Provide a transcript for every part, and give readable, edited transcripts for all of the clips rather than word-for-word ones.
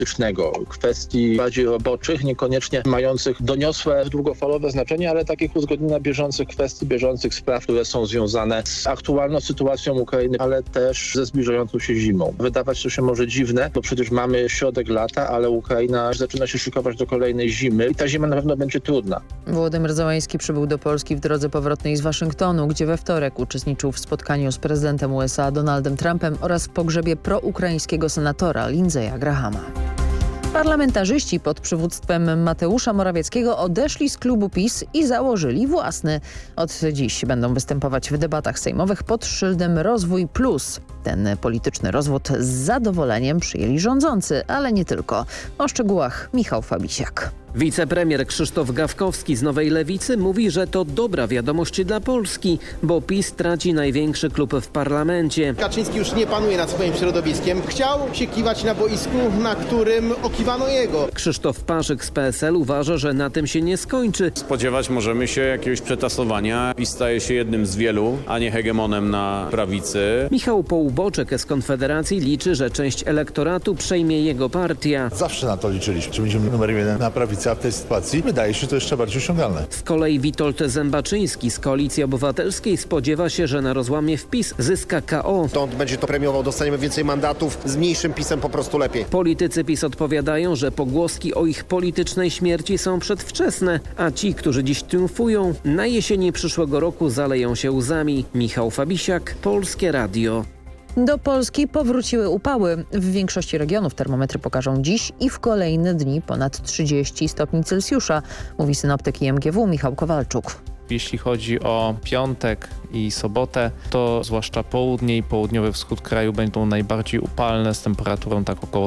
praktycznego, kwestii bardziej roboczych, niekoniecznie mających doniosłe, długofalowe znaczenie, ale takich uzgodnienia bieżących kwestii, bieżących spraw, które są związane z aktualną sytuacją Ukrainy, ale też ze zbliżającą się zimą. Wydawać to się może dziwne, bo przecież mamy środek lata, ale Ukraina zaczyna się szykować do kolejnej zimy i ta zima na pewno będzie trudna. Władimir Zełański przybył do Polski w drodze powrotnej z Waszyngtonu, gdzie we wtorek uczestniczył w spotkaniu z prezydentem USA Donaldem Trumpem oraz w pogrzebie proukraińskiego senatora Lindsey'a Grahama. Parlamentarzyści pod przywództwem Mateusza Morawieckiego odeszli z klubu PiS i założyli własny. Od dziś będą występować w debatach sejmowych pod szyldem Rozwój Plus. Ten polityczny rozwód z zadowoleniem przyjęli rządzący, ale nie tylko. O szczegółach Michał Fabisiak. Wicepremier Krzysztof Gawkowski z Nowej Lewicy mówi, że to dobra wiadomość dla Polski, bo PiS traci największy klub w parlamencie. Kaczyński już nie panuje nad swoim środowiskiem. Chciał się kiwać na boisku, na którym okiwano jego. Krzysztof Paszyk z PSL uważa, że na tym się nie skończy. Spodziewać możemy się jakiegoś przetasowania. PiS staje się jednym z wielu, a nie hegemonem na prawicy. Michał Połuboczek z Konfederacji liczy, że część elektoratu przejmie jego partia. Zawsze na to liczyliśmy, czy będziemy numerem 1 na prawicy, a w tej sytuacji wydaje się to jeszcze bardziej osiągalne. Z kolei Witold Zębaczyński z Koalicji Obywatelskiej spodziewa się, że na rozłamie w PiS zyska KO. Stąd będzie to premiował, dostaniemy więcej mandatów, z mniejszym PiS-em po prostu lepiej. Politycy PiS odpowiadają, że pogłoski o ich politycznej śmierci są przedwczesne, a ci, którzy dziś triumfują, na jesieni przyszłego roku zaleją się łzami. Michał Fabisiak, Polskie Radio. Do Polski powróciły upały. W większości regionów termometry pokażą dziś i w kolejne dni ponad 30 stopni Celsjusza, mówi synoptyk IMGW Michał Kowalczuk. Jeśli chodzi o piątek i sobotę, to zwłaszcza południe i południowy wschód kraju będą najbardziej upalne z temperaturą tak około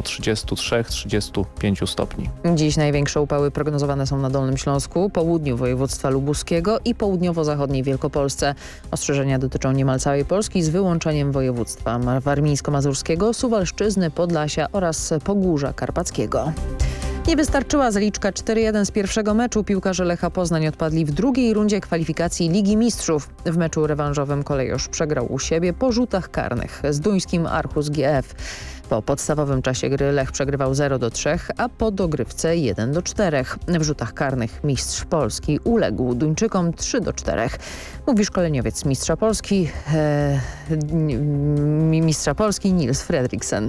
33-35 stopni. Dziś największe upały prognozowane są na Dolnym Śląsku, południu województwa lubuskiego i południowo-zachodniej Wielkopolsce. Ostrzeżenia dotyczą niemal całej Polski z wyłączeniem województwa warmińsko-mazurskiego, Suwalszczyzny, Podlasia oraz Pogórza Karpackiego. Nie wystarczyła zaliczka 4-1 z pierwszego meczu. Piłkarze Lecha Poznań odpadli w drugiej rundzie kwalifikacji Ligi Mistrzów. W meczu rewanżowym Kolejorz przegrał u siebie po rzutach karnych z duńskim Aarhus GF. Po podstawowym czasie gry Lech przegrywał 0-3, a po dogrywce 1-4. W rzutach karnych mistrz Polski uległ Duńczykom 3-4. Mówi szkoleniowiec mistrza Polski Nils Fredriksen.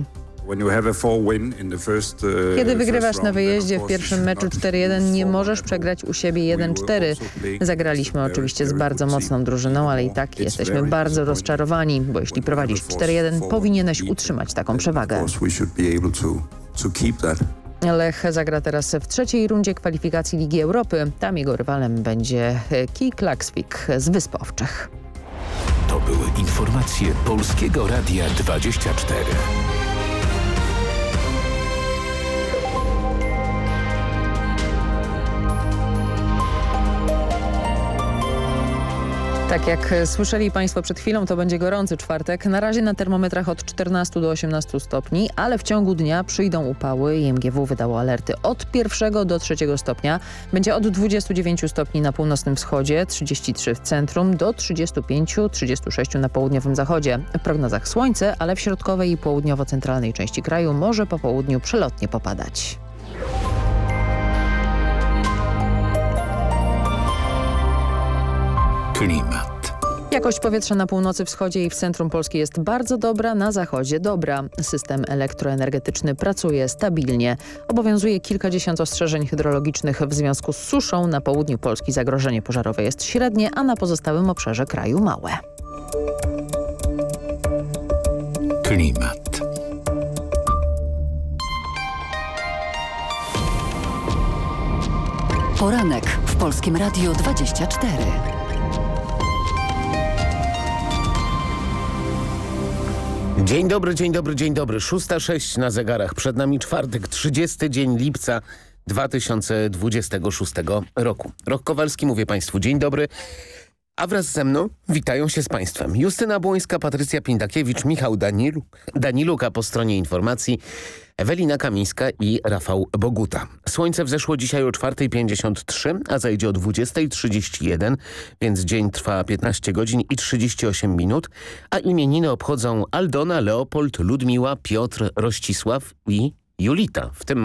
Kiedy wygrywasz na wyjeździe w pierwszym meczu 4-1, nie możesz przegrać u siebie 1-4. Zagraliśmy oczywiście z bardzo mocną drużyną, ale i tak jesteśmy bardzo rozczarowani, bo jeśli prowadzisz 4-1, powinieneś utrzymać taką przewagę. Lech zagra teraz w trzeciej rundzie kwalifikacji Ligi Europy. Tam jego rywalem będzie Kij Klaksvik z Wysp Owczych. To były informacje Polskiego Radia 24. Tak jak słyszeli Państwo przed chwilą, to będzie gorący czwartek. Na razie na termometrach od 14 do 18 stopni, ale w ciągu dnia przyjdą upały. IMGW wydało alerty od 1 do 3 stopnia. Będzie od 29 stopni na północnym wschodzie, 33 w centrum, do 35-36 na południowym zachodzie. W prognozach słońce, ale w środkowej i południowo-centralnej części kraju może po południu przelotnie popadać. Klimat. Jakość powietrza na północy, wschodzie i w centrum Polski jest bardzo dobra, na zachodzie dobra. System elektroenergetyczny pracuje stabilnie. Obowiązuje kilkadziesiąt ostrzeżeń hydrologicznych w związku z suszą. Na południu Polski zagrożenie pożarowe jest średnie, a na pozostałym obszarze kraju małe. Klimat. Poranek w Polskim Radiu 24. Dzień dobry, dzień dobry, dzień dobry. 6:06 na zegarach. Przed nami czwartek, 30 dzień lipca 2026 roku. Rok Kowalski, mówię Państwu dzień dobry. A wraz ze mną witają się z Państwem Justyna Błońska, Patrycja Pindakiewicz, Michał Daniluk, a po stronie informacji Ewelina Kamińska i Rafał Boguta. Słońce wzeszło dzisiaj o 4:53, a zajdzie o 20:31, więc dzień trwa 15 godzin i 38 minut, a imieniny obchodzą Aldona, Leopold, Ludmiła, Piotr, Rościsław i Julita. W tym